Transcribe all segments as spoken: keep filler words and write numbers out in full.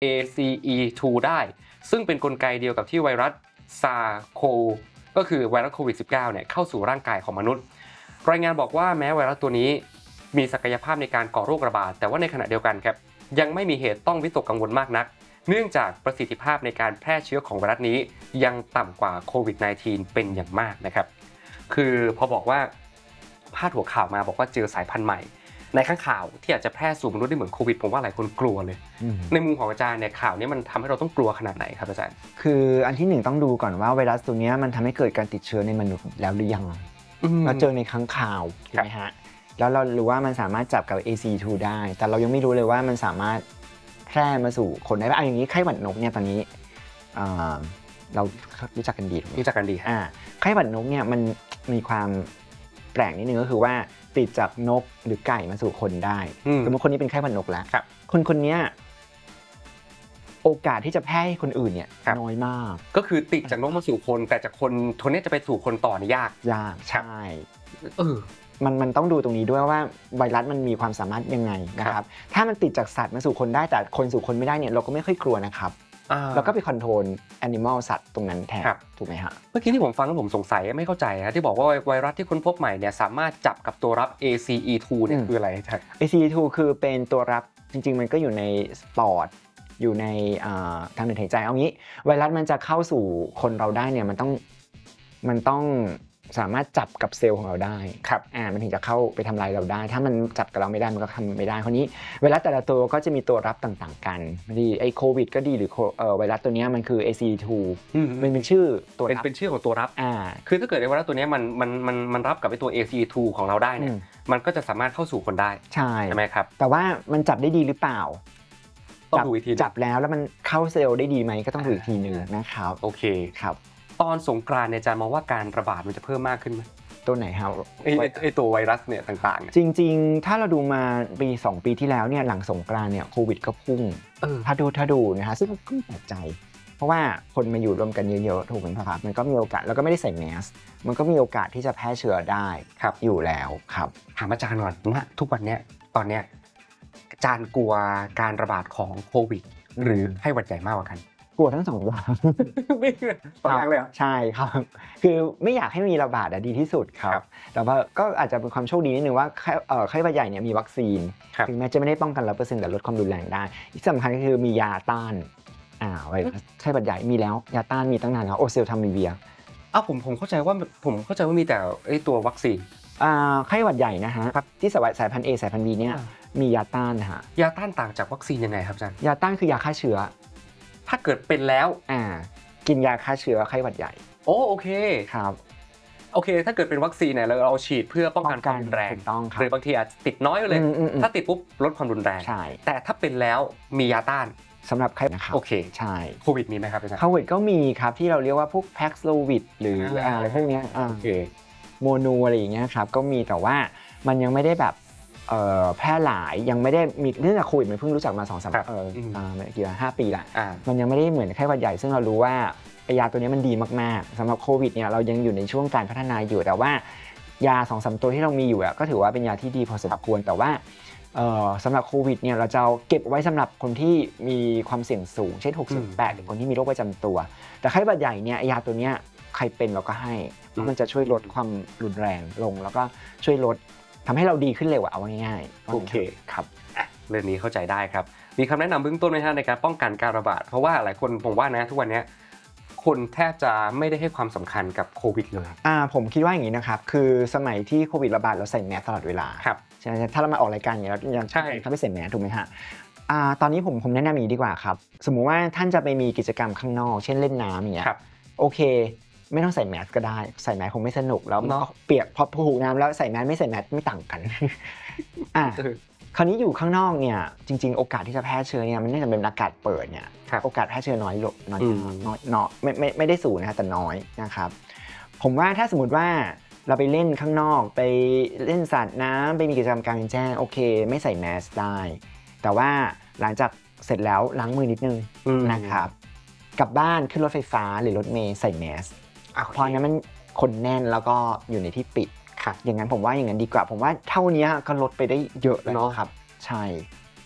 เอ ซี อี ทู ได้ซึ่งเป็นกลไกเดียวกับที่ไวรัสซาร์โคก็คือไวรัสโควิด สิบเก้า เนี่ยเข้าสู่ร่างกายของมนุษย์รายงานบอกว่าแม้ไวรัสตัวนี้มีศักยภาพในการก่อโรคระบาดแต่ว่าในขณะเดียวกันครับยังไม่มีเหตุต้องวิตกกังวลมากนักเนื่องจากประสิทธิภาพในการแพร่เชื้อของไวรัสนี้ยังต่ำกว่าโควิด สิบเก้า เป็นอย่างมากนะครับคือพอบอกว่าพาดหัวข่าวมาบอกว่าเจอสายพันธุ์ใหม่ในข้างข่าวที่อาจจะแพร่สู่มนุษย์ได้เหมือนโควิดผมว่าหลายคนกลัวเลยในมุมของอาจารย์เนี่ยข่าวนี้มันทำให้เราต้องกลัวขนาดไหนครับอาจารย์คืออันที่หนึ่งต้องดูก่อนว่าไวรัสตัวนี้มันทำให้เกิดการติดเชื้อในมนุษย์แล้วหรือยังเราเจอในข้างข่าวใช่ไหมฮะแล้วเรารู้ว่ามันสามารถจับกับ เอ ซี อี ทู ได้แต่เรายังไม่รู้เลยว่ามันสามารถแพร่มาสู่คนได้เอาอย่างนี้ไข้หวัดนกเนี่ยตอนนี้เรารู้จักกันดีรู้จักกันดีอ่าไข้หวัดนกเนี่ยมันมีความแปลกนิดนึงก็คือว่าติดจากนกหรือไก่มาสู่คนได้สมมติคนนี้เป็นไข้หวัดนกแล้วคนคนนี้โอกาสที่จะแพร่ให้คนอื่นเนี่ยน้อยมากก็คือติดจากนกมาสู่คนแต่จากคนคนนี้จะไปสู่คนต่อนี่ยากยากใช่เออมันมันต้องดูตรงนี้ด้วยว่าไวรัสมันมีความสามารถยังไงนะครับถ้ามันติดจากสัตว์มาสู่คนได้แต่คนสู่คนไม่ได้เนี่ยเราก็ไม่ค่อยกลัวนะครับแล้วก็ไปคอนโทรลแอนิมอลสัตว์ตรงนั้นแทนถูกไหมฮะเมื่อกี้ที่ผมฟังแล้วผมสงสัยไม่เข้าใจนะที่บอกว่าไวรัสที่ค้นพบใหม่เนี่ยสามารถจับกับตัวรับ เอ ซี อี ทู เนี่ยคืออะไรครับเอ ซี อี ทู คือเป็นตัวรับจริงๆมันก็อยู่ในปอดอยู่ในทางเดินหายใจเอางี้ไวรัสมันจะเข้าสู่คนเราได้เนี่ยมันต้องมันต้องสามารถจับกับเซลล์ของเราได้ครับอ่ามันถึงจะเข้าไปทำลายเราได้ถ้ามันจับกับเราไม่ได้มันก็ทำไม่ได้คราวนี้ไวรัสแต่ละตัวก็จะมีตัวรับต่างๆกันดีไอโควิดก็ดีหรือไวรัสตัวนี้มันคือ เอ ซี อี ทู มันเป็นชื่อตัวรับเป็นชื่อของตัวรับอ่าคือถ้าเกิดไวรัสตัวนี้มันมันมันมันรับกับไอตัว เอ ซี อี ทู ของเราได้เนี่ยมันก็จะสามารถเข้าสู่คนได้ใช่ใช่ไหมครับแต่ว่ามันจับได้ดีหรือเปล่าต้องดูอีกทีจับแล้วแล้วมันเข้าเซลล์ได้ดีไหมก็ต้องดูอีกทีนึงนะครับโอเคครับตอนสงกรานต์เนี่ยอาจารย์มองว่าการระบาดมันจะเพิ่มมากขึ้นไหมตัวไหนครับไอ้ไอ้ตัวไวรัสเนี่ยต่างๆจริงๆถ้าเราดูมาปีสองปีที่แล้วเนี่ยหลังสงกรานต์เนี่ยโควิดก็พุ่งถ้าดูถ้าดูนะฮะซึ่งก็แปลกใจเพราะว่าคนมาอยู่รวมกันเยอะๆถูกไหมครับมันก็มีโอกาสแล้วก็ไม่ได้ใส่แมสมันก็มีโอกาสที่จะแพร่เชื้อได้อยู่แล้วครับถามอาจารย์ก่อนว่าทุกวันเนี้ยตอนเนี้ยอาจารย์กลัวการระบาดของโควิดหรือไข้หวัดใหญ่มากกว่ากันกลัวทั้งสองอย่างไม่สองอย่างเลยใช่ครับคือไม่อยากให้มีระบาดดีที่สุดครับแต่ว่าก็อาจจะเป็นความโชคดีนิดนึงว่าไข้หวัดใหญ่เนี่ยมีวัคซีนถึงแม้จะไม่ได้ป้องกันร้อยเปอร์เซ็นต์แต่ลดความรุนแรงได้ที่สำคัญก็คือมียาต้านอ่าไวรัสไข้หวัดใหญ่มีแล้วยาต้านมีตั้งนานแล้วโอเซลทามิเวียอ้าวผมผมเข้าใจว่าผมเข้าใจว่ามีแต่ไอ้ตัววัคซีนอ่าไข้หวัดใหญ่นะฮะที่สายพันธุ์ A สายพันธุ์ B เนี่ยมียาต้านนะฮะยาต้านต่างจากวัคซีนยังไงครับอาจารย์ยาต้านคือยาฆ่าเชื้อถ้าเกิดเป็นแล้วอ่ากินยาฆ่าเชื้อไข้หวัดใหญ่โอ้โอเคครับโอเคถ้าเกิดเป็นวัคซีนเนี่ยเราเอาฉีดเพื่อป้องกันความรุนแรงหรือบางทีอาจติดน้อยไปเลยถ้าติดปุ๊บลดความรุนแรงแต่ถ้าเป็นแล้วมียาต้านสำหรับไข้นะครับโอเคใช่โควิดมีไหมครับอาจารย์โควิดก็มีครับที่เราเรียกว่าพวกแพ็กโซวิดหรืออะไรพวกนี้โอเคโมนูอะไรอย่างเงี้ยครับก็มีแต่ว่ามันยังไม่ได้แบบแพร่หลายยังไม่ได้มีเนื่องจากโควิดมันเพิ่งรู้จักมาสองสามเออกี่ห้าปีละมันยังไม่ได้เหมือนไข้หวัดใหญ่ซึ่งเรารู้ว่ายาตัวนี้มันดีมากๆสำหรับโควิดเนี่ยเรายังอยู่ในช่วงการพัฒนาอยู่แต่ว่ายา สองสาม ตัวที่เรามีอยู่ก็ถือว่าเป็นยาที่ดีพอสมควรแต่ว่าสำหรับโควิดเนี่ยเราจะเก็บไว้สำหรับคนที่มีความเสี่ยงสูงเช่นหกสิบแปดหรือคนที่มีโรคประจำตัวแต่ไข้หวัดใหญ่เนี่ยยาตัวนี้ใครเป็นเราก็ให้มันจะช่วยลดความรุนแรงลงแล้วก็ช่วยลดทำให้เราดีขึ้นเร็วเอาง่ายๆโอเคครับเรื่องนี้เข้าใจได้ครับมีคำแนะนำเบื้องต้นไหมฮะในการป้องกันการระบาดเพราะว่าหลายคนผมว่านะทุกวันนี้คนแทบจะไม่ได้ให้ความสำคัญกับโควิดเลยอ่าผมคิดว่าอย่างนี้นะครับคือสมัยที่โควิดระบาดเราใส่แมสตลอดเวลาครับใช่ถ้าเรามาออกรายการอย่างนี้เรายังใช่ถ้าไม่ใส่แมสถูกไหมฮะอ่าตอนนี้ผมผมแนะนำอย่างนี้ดีกว่าครับสมมุติว่าท่านจะไปมีกิจกรรมข้างนอกเช่นเล่นน้ำอย่างเงี้ยโอเคไม่ต้องใส่แมสก็ได้ใส่แมสคงไม่สนุกแล้วมันก็เปียกพอถูกน้ำแล้วใส่แมสไม่ใส่แมสไม่ต่างกันอ่าคราวนี้อยู่ข้างนอกเนี่ยจริงๆโอกาสที่จะแพร่เชื้อเนี่ยมันเนื่องจากเป็นอากาศเปิดเนี่ยโอกาสแพร่เชื้อน้อยลงน้อยน้อยน้อยไม่ไม่ไม่ได้สูงนะแต่น้อยนะครับผมว่าถ้าสมมติว่าเราไปเล่นข้างนอกไปเล่นสาดน้ำไปมีกิจกรรมกลางแจ้งโอเคไม่ใส่แมสได้แต่ว่าหลังจากเสร็จแล้วล้างมือนิดนึงนะครับกลับบ้านขึ้นรถไฟฟ้าหรือรถเมล์ใส่แมสเพราะนั้นมันคนแน่นแล้วก็อยู่ในที่ปิดอย่างนั้นผมว่าอย่างนั้นดีกว่าผมว่าเท่านี้ก็ลดไปได้เยอะแล้วครับใช่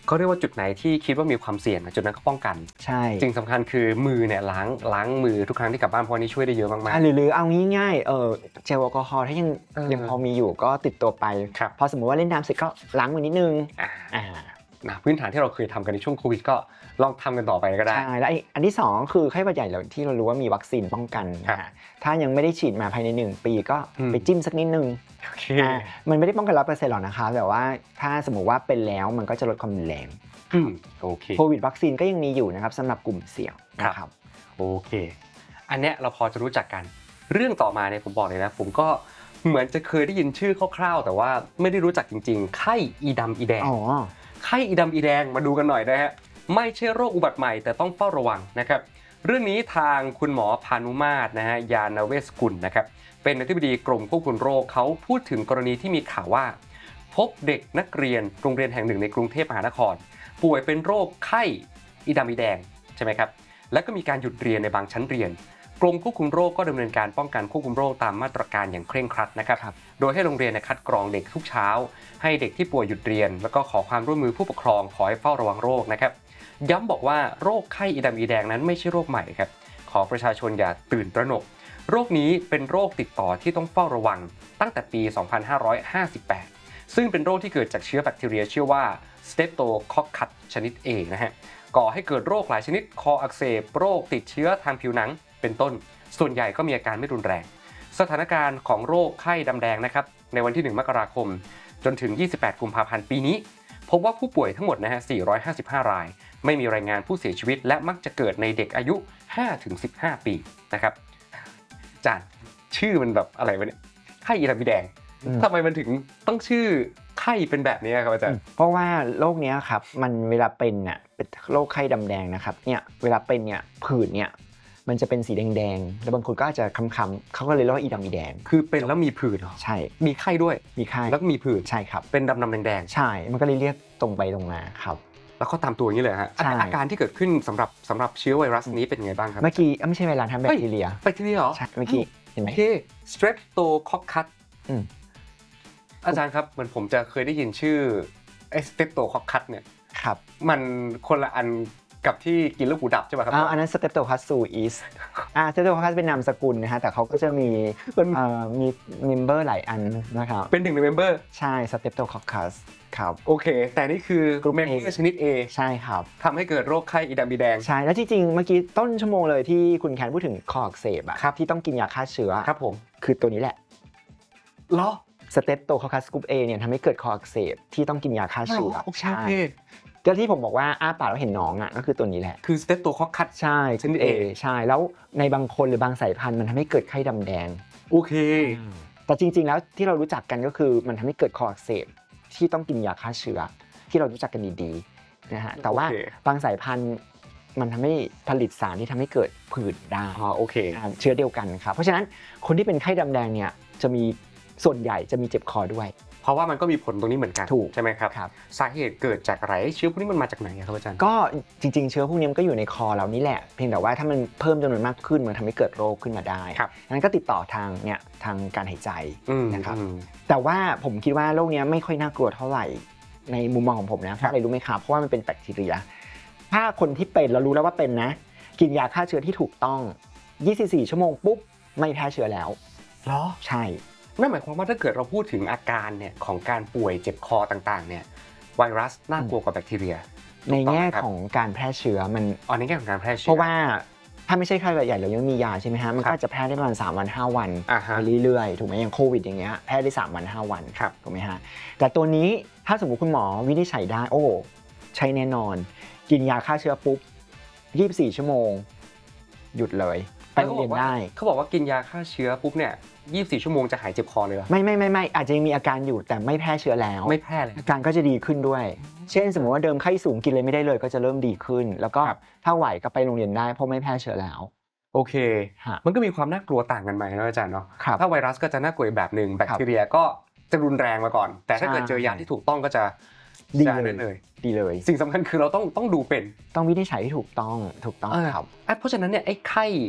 เขาเรียกว่าจุดไหนที่คิดว่ามีความเสี่ยงจุดนั้นก็ป้องกันใช่สิ่งสำคัญคือมือเนี่ยล้างล้างมือทุกครั้งที่กลับบ้านเพราะนี้ช่วยได้เยอะมากๆหรือหรือเอาง่ายๆเออเจลแอลกอฮอล์ถ้ายังยังพอมีอยู่ก็ติดตัวไปพอสมมุติว่าเล่นน้ำเสร็จก็ล้างมือนิดนึงอ่านะพื้นฐานที่เราเคยทำกันในช่วงโควิดก็ลองทำกันต่อไปก็ได้ใช่แล้วอันที่สองคือไข้หวัดใหญ่เราที่เรารู้ว่ามีวัคซีนป้องกันถ้ายังไม่ได้ฉีดมาภายในหนึ่งปีก็ไปจิ้มสักนิดนึงมันไม่ได้ป้องกันร้อยเปอร์เซ็นต์หรอกนะคะแต่ว่าถ้าสมมติว่าเป็นแล้วมันก็จะลดความรุนแรงโอเคโควิดวัคซีนก็ยังมีอยู่นะครับสำหรับกลุ่มเสี่ยงนะครับโอเคอันเนี้ยเราพอจะรู้จักกันเรื่องต่อมาเนี่ยผมบอกเลยนะผมก็เหมือนจะเคยได้ยินชื่อคร่าวๆแต่ว่าไม่ได้รู้จักจริงๆไข้อีดำอีแดงไข้อีดำอีแดงมาดูกันหน่อยนะฮะไม่ใช่โรคอุบัติใหม่แต่ต้องเฝ้าระวังนะครับเรื่องนี้ทางคุณหมอพานุมาตรนะฮะยานเวชกุลนะครับเป็นอธิบดีกรมควบคุมโรคเขาพูดถึงกรณีที่มีข่าวว่าพบเด็กนักเรียนโรงเรียนแห่งหนึ่งในกรุงเทพมหานครป่วยเป็นโรคไข้อีดำอีแดงใช่ไหมครับและก็มีการหยุดเรียนในบางชั้นเรียนกรมควบคุมโรคก็ดำเนินการป้องกันควบคุมโรคตามมาตรการอย่างเคร่งครัดนะครับโดยให้โรงเรียนคัดกรองเด็กทุกเช้าให้เด็กที่ป่วยหยุดเรียนแล้วก็ขอความร่วมมือผู้ปกครองขอให้เฝ้าระวังโรคนะครับย้ำบอกว่าโรคไข้อีดำอีแดงนั้นไม่ใช่โรคใหม่ครับขอประชาชนอย่าตื่นตระหนกโรคนี้เป็นโรคติดต่อที่ต้องเฝ้าระวังตั้งแต่ปีสองพันห้าร้อยห้าสิบแปดซึ่งเป็นโรคที่เกิดจากเชื้อแบคทีเรียชื่อว่า Streptococcus ชนิด A นะฮะก่อให้เกิดโรคหลายชนิดคออักเสบโรคติดเชื้อทางผิวหนังเป็นต้นส่วนใหญ่ก็มีอาการไม่รุนแรงสถานการณ์ของโรคไข้ดำแดงนะครับในวันที่หนึ่งมกราคมจนถึงยี่สิบแปดกุมภาพันธ์ปีนี้พบว่าผู้ป่วยทั้งหมดนะฮะสี่ร้อยห้าสิบห้ารายไม่มีรายงานผู้เสียชีวิตและมักจะเกิดในเด็กอายุ ห้าถึงสิบห้า ปีนะครับจานชื่อมันแบบอะไรวะเนี่ยไข้อีดำอีแดงทำไมมันถึงต้องชื่อไข้เป็นแบบนี้ครับอาจารย์เพราะว่าโรคนี้ครับมันเวลาเป็นน่ะเป็นโรคไข้ดำแดงนะครับเนี่ยเวลาเป็นเนี่ยผื่นเนี่ยมันจะเป็นสีแดงๆแล้วบางคนก็อาจจะค้ำๆเขาก็เลยเรียกว่าอีดำอีแดงคือเป็นแล้วมีผื่นเหรอใช่มีไข้ด้วยมีไข้แล้วก็มีผื่นใช่ครับเป็นดำๆแดงๆใช่มันก็เลยเรียกตรงไปตรงมาครับแล้วก็ตามตัวอย่างนี้เลยฮะอาการที่เกิดขึ้นสำหรับสำหรับเชื้อไวรัสนี้เป็นไงบ้างครับเมื่อกี้ไม่ใช่ไวรัสครับแบคทีเรียแบคทีเรียเหรอใช่เมื่อกี้เห็นไหมโอเค Streptococcus อาจารย์ครับเหมือนผมจะเคยได้ยินชื่อไอ้ Streptococcus เนี่ยครับมันคนละอันกับที่กินลูกหูดับใช่ไหมครับอ่าอันนั้น Streptococcus suis อ่า Streptococcus เป็นนามสกุลนะฮะแต่เขาก็จะมีเอ่อมีเมมเบอร์หลายอันนะครับเป็นหนึ่งในเมมเบอร์ใช่ Streptococcus ครับโอเคแต่นี่คือเมมเบอร์ชนิด A ใช่ครับทำให้เกิดโรคไข้อีดำอีแดงใช่แล้วจริงๆเมื่อกี้ต้นชั่วโมงเลยที่คุณแคนพูดถึงคออักเสบอะที่ต้องกินยาฆ่าเชื้อครับผมคือตัวนี้แหละเหรอ Streptococcus group A เนี่ยทำให้เกิดคออักเสบที่ต้องกินยาฆ่าเชื้อใช่ก็ที่ผมบอกว่าอ้าปากแล้วเห็นหนองอ่ะก็คือตัวนี้แหละคือ Streptococcus ใช่ชนิด A ใช่แล้วในบางคนหรือบางสายพันธุ์มันทำให้เกิดไข้ดำแดงโอเคแต่จริงๆแล้วที่เรารู้จักกันก็คือมันทำให้เกิดคออักเสบที่ต้องกินยาฆ่าเชื้อที่เรารู้จักกันดีๆนะฮะแต่ว่าบางสายพันธุ์มันทำให้ผลิตสารที่ทำให้เกิดผื่นได้อ๋อโอเคเชื้อเดียวกันครับเพราะฉะนั้นคนที่เป็นไข้ดำแดงเนี่ยจะมีส่วนใหญ่จะมีเจ็บคอด้วยเพราะว่ามันก็มีผลตรงนี้เหมือนกันใช่ไหมครับสาเหตุเกิดจากอะไรเชื้อพวกนี้มันมาจากไหนครับอาจารย์ก็จริงๆเชื้อพวกนี้มันก็อยู่ในคอเรานี่แหละเพียงแต่ว่าถ้ามันเพิ่มจำนวนมากขึ้นมันทำให้เกิดโรคขึ้นมาได้นั้นก็ติดต่อทางเนี่ยทางการหายใจนะครับแต่ว่าผมคิดว่าโรคนี้ไม่ค่อยน่ากลัวเท่าไหร่ในมุมมองของผมนะเพราะอะไรรู้ไหมครับเพราะว่ามันเป็นแบคทีเรียถ้าคนที่เป็นเรารู้แล้วว่าเป็นนะกินยาฆ่าเชื้อที่ถูกต้องยี่สิบสี่ชั่วโมงปุ๊บไม่แพร่เชื้อแล้วเหรอใช่นั่นหมายความว่าถ้าเกิดเราพูดถึงอาการเนี่ยของการป่วยเจ็บคอต่างๆเนี่ยไวรัสน่ากลัวกว่าแบคทีเรียในแง่ของการแพร่เชื้อมันอ๋อในแง่ของการแพร่เชื้อเพราะว่าถ้าไม่ใช่ไข้หวัดใหญ่เรายังมียาใช่ไหมฮะมันก็จะแพร่ได้ประมาณสามวันห้าวันไปเรื่อยๆถูกไหมอย่างโควิดอย่างเงี้ยแพร่ได้สามวันห้าวันถูกไหมฮะแต่ตัวนี้ถ้าสมมุติคุณหมอวินิจฉัยได้โอ้ใช้แน่นอนกินยาฆ่าเชื้อปุ๊บยี่สิบสี่ชั่วโมงหยุดเลยไปโรงเรียนได้เขาบอกว่ากินยาฆ่าเชื้อปุ๊บเนี่ยยี่สิบสี่ชั่วโมงจะหายเจ็บคอเลยเหรอไม่ไม่ไม่ไม่อาจจะยังมีอาการอยู่แต่ไม่แพร่เชื้อแล้วไม่แพร่เลยอาการก็จะดีขึ้นด้วยเช่นสมมติว่าเดิมไข้สูงกินเลยไม่ได้เลยก็จะเริ่มดีขึ้นแล้วก็ถ้าไหวก็ไปโรงเรียนได้เพราะไม่แพร่เชื้อแล้วโอเคมันก็มีความน่ากลัวต่างกันไปนะอาจารย์เนาะถ้าไวรัสก็จะน่ากลัวแบบนึงแบคทีเรียก็จะรุนแรงมาก่อนแต่ถ้าเกิดเจอยาที่ถูกต้องก็จะดีเลยดีเลยสิ่งสำคัญคือเราต้องต้องดูเป็นต้องวินิจฉัยที่ถูกต้องถูกต้องครับเพราะฉะนั้นเนี่ยไอ้ไข้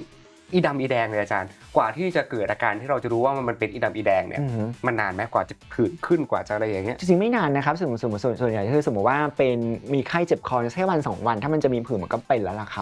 อีดำอีแดงเลยอาจารย์กว่าที่จะเกิดอาการที่เราจะรู้ว่ามันเป็นอีดำอีแดงเนี่ยมันนานไหมกว่าจะผื่นขึ้นกว่าจะอะไรอย่างเงี้ยจริงๆไม่นานนะครับสมมติสมมติส่วนใหญ่คือสมมติว่าเป็นมีไข้เจ็บคอแค่วันสองวันถ้ามันจะมีผื่นมันก็เป็นแล้วล่ะครับ